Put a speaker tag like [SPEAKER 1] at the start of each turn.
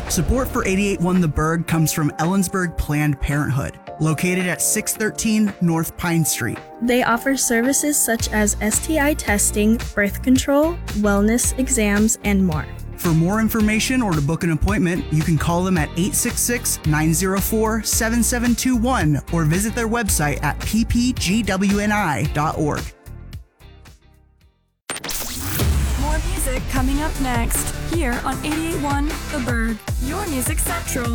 [SPEAKER 1] Support for 88.1 The Berg comes from Ellensburg Planned Parenthood, located at 613 North Pine Street.
[SPEAKER 2] They offer services such as STI testing, birth control, wellness exams, and more.
[SPEAKER 1] For more information or to book an appointment, you can call them at 866-904-7721 or visit their website at ppgwni.org.
[SPEAKER 3] More music coming up next, here on 88.1 The Berg, your music central.